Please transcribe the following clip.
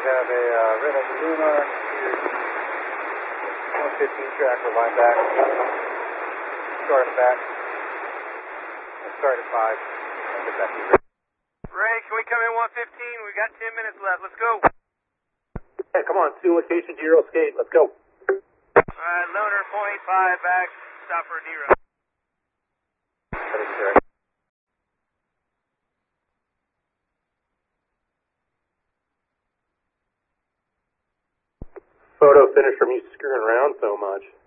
have a Red Oak Luna to 115 tracker line back. Start in the back. Start at 5. I'll get back to you. Ray, can we come in 115? We got 10 minutes left. Let's go. Hey, come on. 2 location, 0 skate. Let's go. Alright, loader, 0.5 back. Stop for a D-row. Photo finish from you screwing around so much.